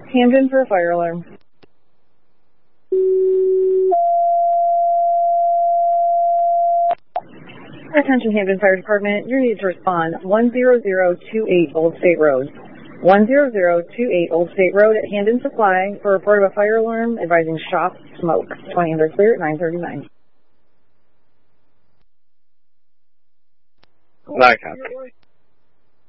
Hamden for a fire alarm. Attention Hamden Fire Department, you need to respond 10028 Old State Road. 10028 Old State Road at Hamden Supply for a report of a fire alarm advising shop smoke. 20 under clear at 9:39. I copy.